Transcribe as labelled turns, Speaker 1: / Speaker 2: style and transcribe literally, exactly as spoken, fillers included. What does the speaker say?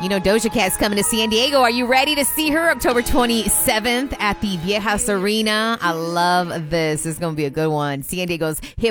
Speaker 1: You know Doja Cat's coming to San Diego. Are you ready to see her? October twenty-seventh at the Viejas Arena. I love this. It's going to be a good one. San Diego's hip